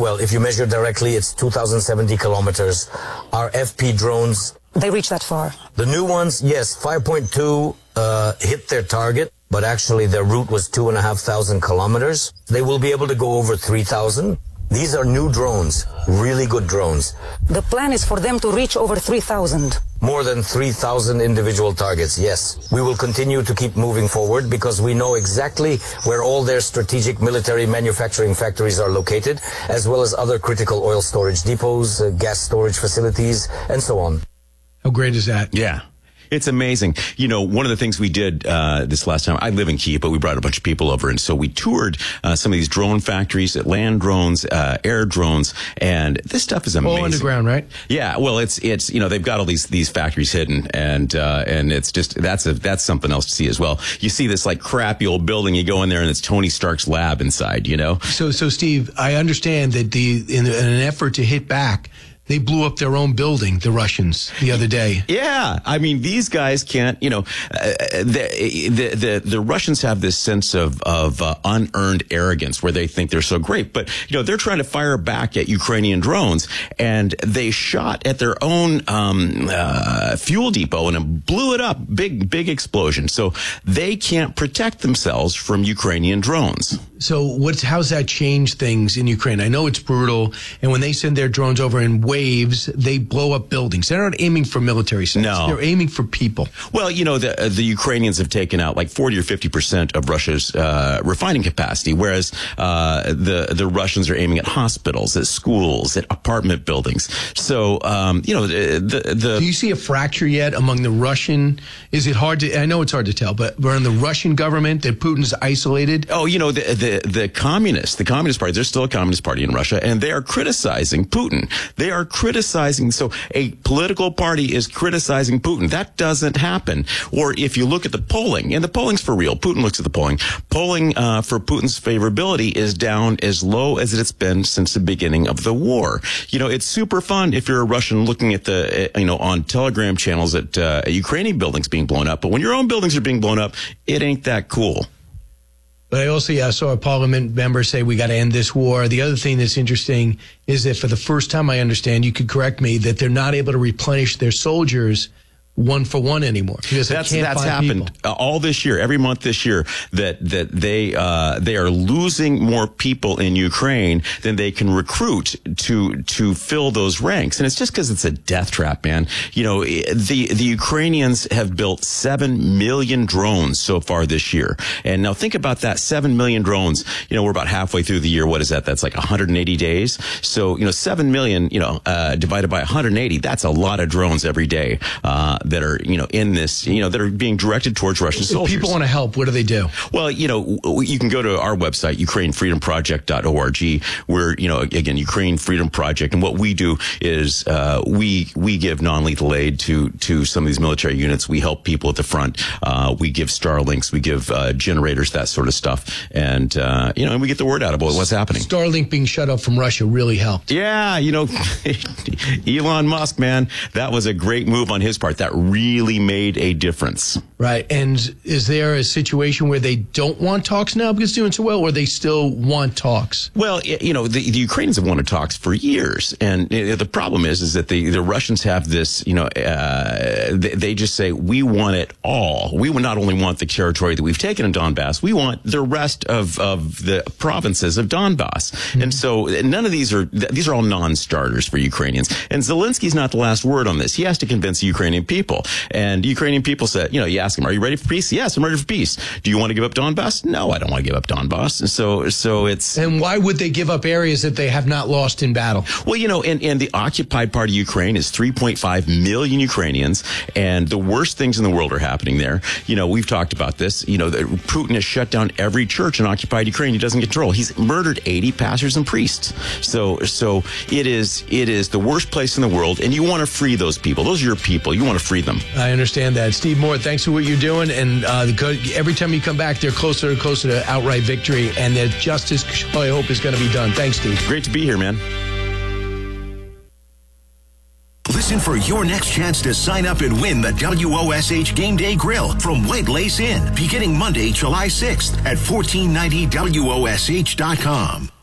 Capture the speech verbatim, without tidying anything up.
well, if you measure directly, it's two thousand seventy kilometers. Our F P drones... They reach that far? The new ones, yes, five point two uh, hit their target, but actually their route was two and a half thousand kilometers. They will be able to go over three thousand. These are new drones, really good drones. The plan is for them to reach over three thousand. More than three thousand individual targets, yes. We will continue to keep moving forward because we know exactly where all their strategic military manufacturing factories are located, as well as other critical oil storage depots, uh, gas storage facilities, and so on. How great is that? Yeah. It's amazing. You know, one of the things we did uh this last time, I live in Kyiv, but we brought a bunch of people over. And so we toured uh, some of these drone factories, land drones, uh, air drones. And this stuff is amazing. All underground, right? Yeah. Well, it's, it's, you know, they've got all these, these factories hidden. And, uh, and it's just, that's a, that's something else to see as well. You see this like crappy old building, you go in there and it's Tony Stark's lab inside, you know? So, so Steve, I understand that the, in, in an effort to hit back, they blew up their own building, the Russians, the other day. Yeah. I mean, these guys can't, you know, uh, the, the, the, the Russians have this sense of, of uh, unearned arrogance where they think they're so great. But, you know, they're trying to fire back at Ukrainian drones, and they shot at their own um, uh, fuel depot and it blew it up. Big, big explosion. So they can't protect themselves from Ukrainian drones. So what's, how's that change things in Ukraine? I know it's brutal, and when they send their drones over in waves, they blow up buildings. They're not aiming for military sites. No. They're aiming for people. Well, you know, the the Ukrainians have taken out like forty or fifty percent of Russia's uh, refining capacity, whereas uh, the the Russians are aiming at hospitals, at schools, at apartment buildings. So, um, you know, the, the, the... Do you see a fracture yet among the Russian... Is it hard to... I know it's hard to tell, but we're in the Russian government that Putin's isolated? Oh, you know, the, the, the communists, the Communist Party, there's still a Communist Party in Russia, and they are criticizing Putin. They are criticizing... So a political party is criticizing Putin. That doesn't happen. Or if you look at the polling, and the polling's for real, Putin looks at the polling, polling uh, for Putin's favorability is down as low as it's been since the beginning of the war. You know, it's super fun if you're a Russian looking at the, you know, on Telegram channels at uh, Ukrainian buildings being blown up. But when your own buildings are being blown up, it ain't that cool. But I also yeah, saw a parliament member say we got to end this war. The other thing that's interesting is that for the first time, I understand, you could correct me, that they're not able to replenish their soldiers one for one anymore because that's they can't that's find happened people. Uh, all this year, every month this year, that that they uh they are losing more people in Ukraine than they can recruit to to fill those ranks, and it's just because it's a death trap, man. You know, the the Ukrainians have built seven million drones so far this year, and now think about that, seven million drones. You know, we're about halfway through the year. What is that? That's like one hundred eighty days. So you know, seven million, you know, uh divided by one hundred eighty, that's a lot of drones every day. Uh, that are, you know, in this, you know, that are being directed towards Russian soldiers. If people want to help, what do they do? Well, you know, you can go to our website, Ukraine Freedom Project dot org. We're, you know, again, Ukraine Freedom Project. And what we do is uh, we we give non-lethal aid to to some of these military units. We help people at the front. Uh, we give Starlinks. We give uh, generators, that sort of stuff. And, uh, you know, and we get the word out about what's happening. Starlink being shut off from Russia really helped. Yeah, you know, Elon Musk, man, that was a great move on his part. That really made a difference. Right. And is there a situation where they don't want talks now because it's doing so well, or they still want talks? Well, you know, the, the Ukrainians have wanted talks for years. And you know, the problem is, is that the, the Russians have this, you know, uh, they, they just say, we want it all. We would not only want the territory that we've taken in Donbass, we want the rest of, of the provinces of Donbass. Mm-hmm. And so none of these are, these are all non-starters for Ukrainians. And Zelensky's not the last word on this. He has to convince the Ukrainian people. And Ukrainian people said, you know, you ask them, are you ready for peace? Yes, I'm ready for peace. Do you want to give up Donbass? No, I don't want to give up Donbass. And so, so it's... And why would they give up areas that they have not lost in battle? Well, you know, and, and the occupied part of Ukraine is three point five million Ukrainians, and the worst things in the world are happening there. You know, we've talked about this. You know, the, Putin has shut down every church in occupied Ukraine. He doesn't control. He's murdered eighty pastors and priests. So, so it is, it is the worst place in the world, and you want to free those people. Those are your people. You want to free them. I understand that. Steve Moore, thanks for what you're doing. And uh, the, every time you come back, they're closer and closer to outright victory. And that justice, I hope, is going to be done. Thanks, Steve. Great to be here, man. Listen for your next chance to sign up and win the W O S H Game Day Grill from White Lace Inn, beginning Monday, July sixth at fourteen ninety W O S H dot com.